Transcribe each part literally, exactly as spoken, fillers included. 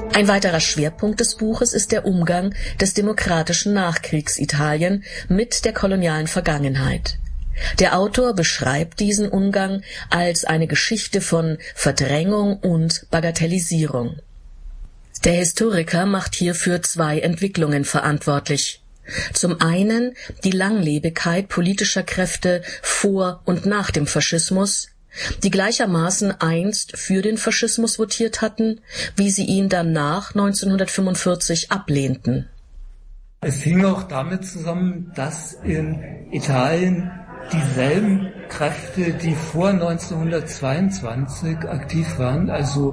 Ein weiterer Schwerpunkt des Buches ist der Umgang des demokratischen Nachkriegsitalien mit der kolonialen Vergangenheit. Der Autor beschreibt diesen Umgang als eine Geschichte von Verdrängung und Bagatellisierung. Der Historiker macht hierfür zwei Entwicklungen verantwortlich. Zum einen die Langlebigkeit politischer Kräfte vor und nach dem Faschismus, die gleichermaßen einst für den Faschismus votiert hatten, wie sie ihn dann nach neunzehnhundertfünfundvierzig ablehnten. Es hing auch damit zusammen, dass in Italien dieselben Kräfte, die vor neunzehnhundertzweiundzwanzig aktiv waren, also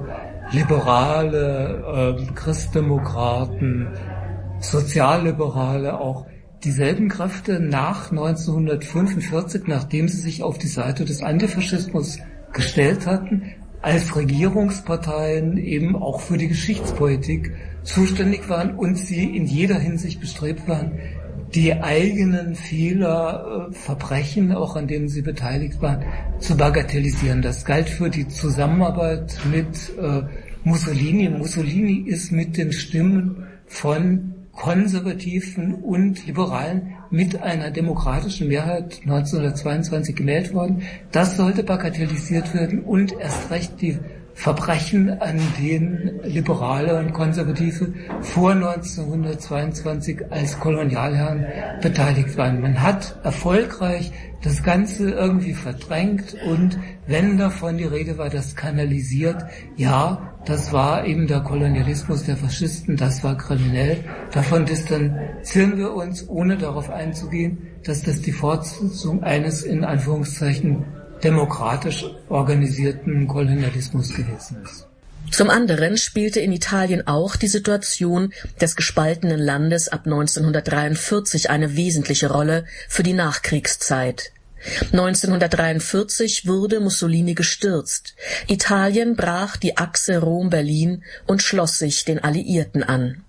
Liberale, äh, Christdemokraten, Sozialliberale, auch dieselben Kräfte nach neunzehnhundertfünfundvierzig, nachdem sie sich auf die Seite des Antifaschismus gestellt hatten, als Regierungsparteien eben auch für die Geschichtspolitik zuständig waren und sie in jeder Hinsicht bestrebt waren, die eigenen Fehler, äh, Verbrechen, auch an denen sie beteiligt waren, zu bagatellisieren. Das galt für die Zusammenarbeit mit äh, Mussolini. Mussolini ist mit den Stimmen von Konservativen und Liberalen mit einer demokratischen Mehrheit neunzehnhundertzweiundzwanzig gewählt worden. Das sollte bagatellisiert werden und erst recht die Verbrechen, an denen Liberale und Konservative vor neunzehnhundertzweiundzwanzig als Kolonialherren beteiligt waren. Man hat erfolgreich das Ganze irgendwie verdrängt und wenn davon die Rede war, das kanalisiert, ja, das war eben der Kolonialismus der Faschisten, das war kriminell. Davon distanzieren wir uns, ohne darauf einzugehen, dass das die Fortsetzung eines in Anführungszeichen demokratisch organisierten Kolonialismus gewesen ist. Zum anderen spielte in Italien auch die Situation des gespaltenen Landes ab neunzehnhundertdreiundvierzig eine wesentliche Rolle für die Nachkriegszeit. neunzehnhundertdreiundvierzig wurde Mussolini gestürzt. Italien brach die Achse Rom-Berlin und schloss sich den Alliierten an.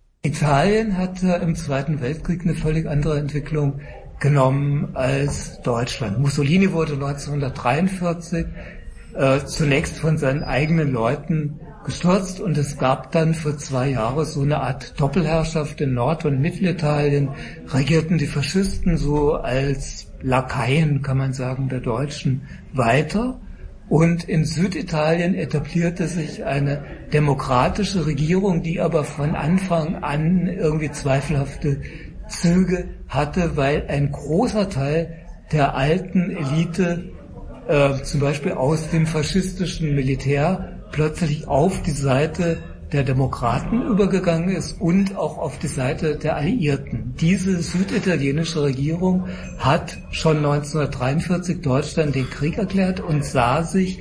Italien hatte im Zweiten Weltkrieg eine völlig andere Entwicklung genommen als Deutschland. Mussolini wurde neunzehnhundertdreiundvierzig äh, zunächst von seinen eigenen Leuten gestürzt und es gab dann für zwei Jahre so eine Art Doppelherrschaft in Nord- und Mittelitalien, regierten die Faschisten so als Lakaien, kann man sagen, der Deutschen weiter. Und in Süditalien etablierte sich eine demokratische Regierung, die aber von Anfang an irgendwie zweifelhafte Züge hatte, weil ein großer Teil der alten Elite, äh, zum Beispiel aus dem faschistischen Militär, plötzlich auf die Seite der Demokraten übergegangen ist und auch auf die Seite der Alliierten. Diese süditalienische Regierung hat schon neunzehnhundertdreiundvierzig Deutschland den Krieg erklärt und sah sich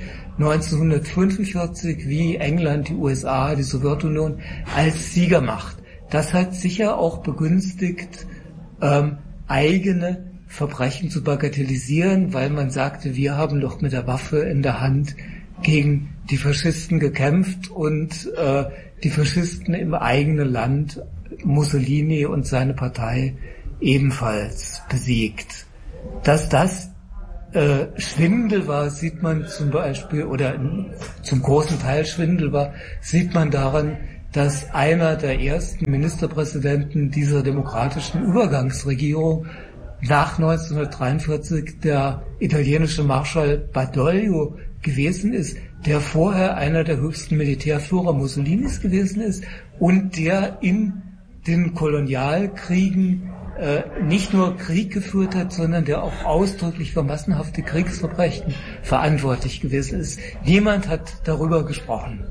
neunzehnhundertfünfundvierzig wie England, die U S A, die Sowjetunion als Siegermacht. Das hat sicher auch begünstigt, ähm, eigene Verbrechen zu bagatellisieren, weil man sagte, wir haben doch mit der Waffe in der Hand gegen die Faschisten gekämpft und äh, die Faschisten im eigenen Land, Mussolini und seine Partei ebenfalls besiegt. Dass das äh, Schwindel war, sieht man zum Beispiel, oder zum großen Teil Schwindel war, sieht man daran, dass einer der ersten Ministerpräsidenten dieser demokratischen Übergangsregierung nach neunzehnhundertdreiundvierzig der italienische Marschall Badoglio gewesen ist, der vorher einer der höchsten Militärführer Mussolinis gewesen ist und der in den Kolonialkriegen äh, nicht nur Krieg geführt hat, sondern der auch ausdrücklich für massenhafte Kriegsverbrechen verantwortlich gewesen ist. Niemand hat darüber gesprochen.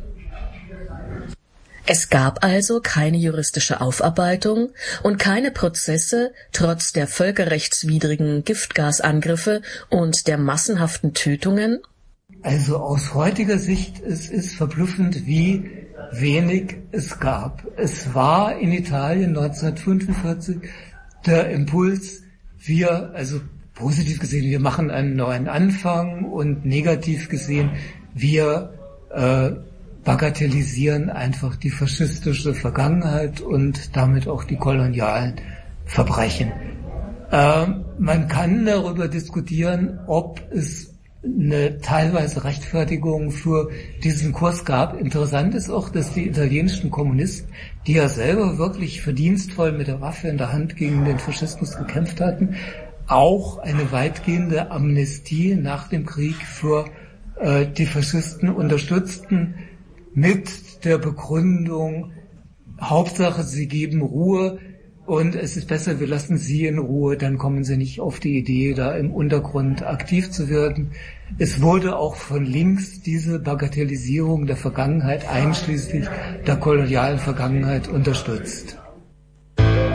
Es gab also keine juristische Aufarbeitung und keine Prozesse trotz der völkerrechtswidrigen Giftgasangriffe und der massenhaften Tötungen? Also aus heutiger Sicht, es ist verblüffend, wie wenig es gab. Es war in Italien neunzehnhundertfünfundvierzig der Impuls, wir, also positiv gesehen, wir machen einen neuen Anfang und negativ gesehen, wir äh, bagatellisieren einfach die faschistische Vergangenheit und damit auch die kolonialen Verbrechen. Äh, man kann darüber diskutieren, ob es eine teilweise Rechtfertigung für diesen Kurs gab. Interessant ist auch, dass die italienischen Kommunisten, die ja selber wirklich verdienstvoll mit der Waffe in der Hand gegen den Faschismus gekämpft hatten, auch eine weitgehende Amnestie nach dem Krieg für äh, die Faschisten unterstützten, mit der Begründung, Hauptsache, sie geben Ruhe und es ist besser, wir lassen sie in Ruhe, dann kommen sie nicht auf die Idee, da im Untergrund aktiv zu werden. Es wurde auch von links diese Bagatellisierung der Vergangenheit, einschließlich der kolonialen Vergangenheit, unterstützt.